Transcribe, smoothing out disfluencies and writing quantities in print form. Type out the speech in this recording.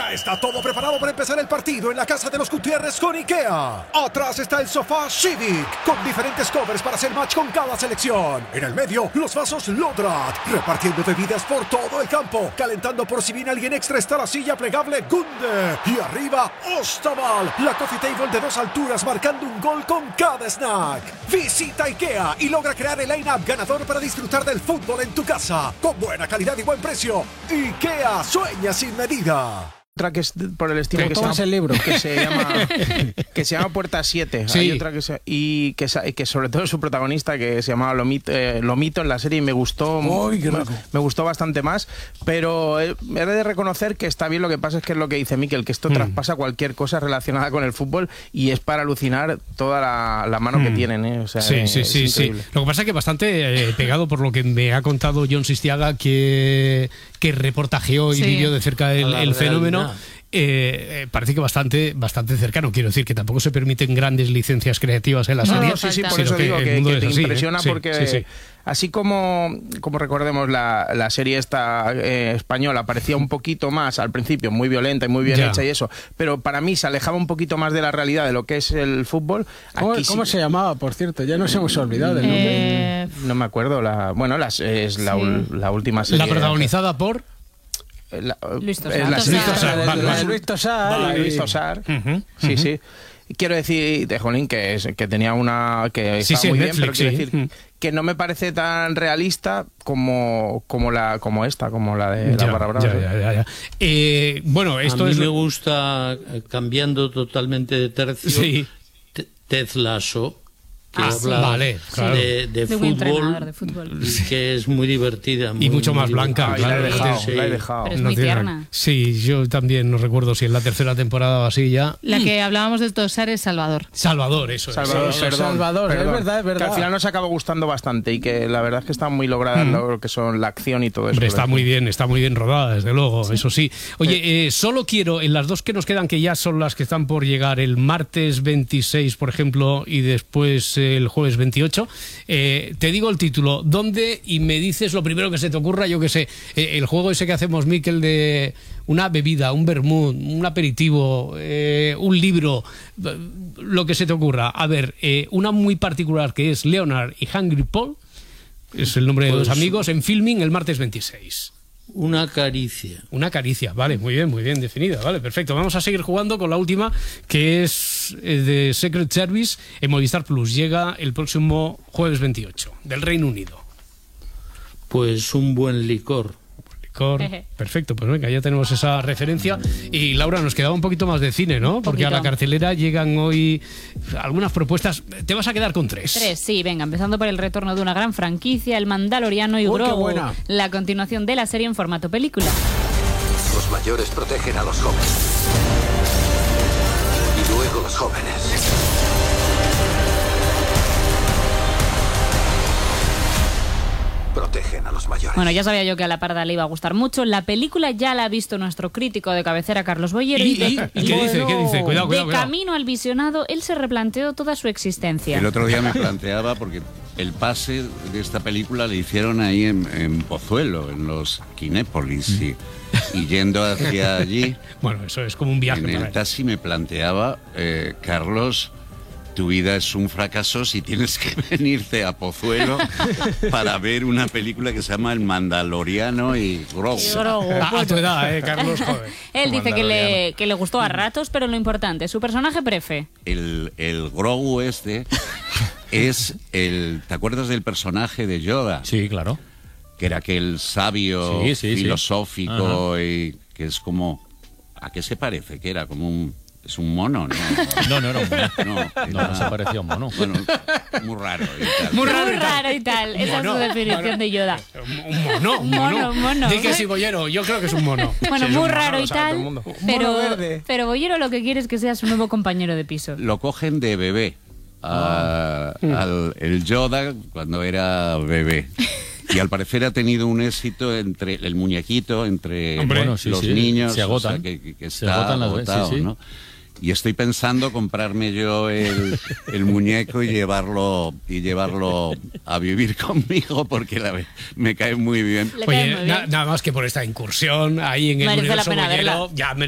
Ya está todo preparado para empezar el partido en la casa de los Gutiérrez con IKEA. Atrás está el sofá Civic, con diferentes covers para hacer match con cada selección. En el medio, los vasos Lodrat, repartiendo bebidas por todo el campo. Calentando por si viene alguien extra está la silla plegable Gunde. Y arriba, Ostaval, la coffee table de 2 alturas marcando un gol con cada snack. Visita IKEA y logra crear el line-up ganador para disfrutar del fútbol en tu casa. Con buena calidad y buen precio. IKEA, sueña sin medida. Otra que es por el estilo que se llama, el libro que se llama Puerta 7. Sí. Hay otra que sobre todo su protagonista que se llamaba Lomito en la serie y me gustó bastante más, pero he de reconocer que está bien. Lo que pasa es que es lo que dice Mikel, que esto traspasa cualquier cosa relacionada con el fútbol y es para alucinar toda la mano que tienen, ¿eh? O sea, sí. Lo que pasa es que bastante pegado por lo que me ha contado Jon Sistiaga, que reportajeó y vivió de cerca el fenómeno. Parece que bastante cercano. Quiero decir que tampoco se permiten grandes licencias creativas en la serie. Sí, por eso digo que te impresiona, ¿eh? porque así como recordemos la serie esta española parecía un poquito más al principio muy violenta y muy bien hecha y eso, pero para mí se alejaba un poquito más de la realidad de lo que es el fútbol. ¿Cómo se llamaba, por cierto? Ya nos hemos olvidado del nombre. No me acuerdo. La última serie. La protagonizada por Luis Tosar. Sí. Quiero decir, de Jolín, que tenía que está muy bien, pero quiero decir que no me parece tan realista como la de la Barra Brava. Bueno, esto a mí me gusta, cambiando totalmente de tercio, Ted Lasso, que habla de fútbol, que es muy divertida. Y mucho más blanca. La he dejado. Pero es muy tierna. Sí, yo también no recuerdo si en la tercera temporada o así ya. La que hablábamos de Tosar es Salvador. Salvador, eso es. Salvador. Es verdad. Que al final nos acaba gustando bastante y que la verdad es que está muy lograda lo que son la acción y todo eso. Hombre, está muy bien rodada, desde luego, eso sí. Oye, solo quiero, en las dos que nos quedan, que ya son las que están por llegar, el martes 26, por ejemplo, y después el jueves 28, te digo el título, ¿dónde? Y me dices lo primero que se te ocurra. Yo que sé, el juego ese que hacemos, Mikel, de una bebida, un vermut, un aperitivo, un libro, lo que se te ocurra. A ver, una muy particular que es Leonard y Hungry Paul, es el nombre de dos amigos, en Filming el martes 26. Una caricia. Una caricia, vale, muy bien definida, vale, perfecto. Vamos a seguir jugando con la última, que es de Secret Service en Movistar Plus. Llega el próximo jueves 28, del Reino Unido. Pues un buen licor. Perfecto, pues venga, ya tenemos esa referencia. Y Laura, nos quedaba un poquito más de cine, ¿no? Porque a la cartelera llegan hoy algunas propuestas. Te vas a quedar con 3. 3, sí, venga, empezando por el retorno de una gran franquicia, El Mandaloriano y Grogu, la continuación de la serie en formato película. Los mayores protegen a los jóvenes y luego los jóvenes protegen a los mayores. Bueno, ya sabía yo que a la parda le iba a gustar mucho. La película ya la ha visto nuestro crítico de cabecera, Carlos Bollero. ¿Y qué dice? Cuidado. Camino al visionado, él se replanteó toda su existencia. El otro día me planteaba, porque el pase de esta película le hicieron ahí en Pozuelo, en los Kinépolis, y yendo hacia allí. Bueno, eso es como un viaje. En el taxi me planteaba, Carlos, tu vida es un fracaso si tienes que venirte a Pozuelo para ver una película que se llama El Mandaloriano y Grogu. A tu edad, Carlos, joder. Él dice que le gustó a ratos, pero lo importante, su personaje prefe. El Grogu este es el... ¿Te acuerdas del personaje de Yoda? Sí, claro. Que era aquel sabio filosófico y que es como... ¿A qué se parece? Que era como un... Es un mono, ¿no? No era un mono. No se parecía a un mono. Bueno, muy raro y tal. Muy raro y tal. Esa es su definición de Yoda. Un mono. Di que sí, Bollero, yo creo que es un mono. Bueno, sí, muy mono, raro y tal, pero Bollero lo que quiere es que sea su nuevo compañero de piso. Lo cogen de bebé. El Yoda cuando era bebé. Y al parecer ha tenido un éxito entre el muñequito, entre los niños. Se agotan. O sea, que está se agotan agotado, ¿no? Y estoy pensando comprarme yo el muñeco y llevarlo a vivir conmigo, porque me cae muy bien. Oye, nada más que por esta incursión ahí en el merece universo la pena Bollero, verla. ya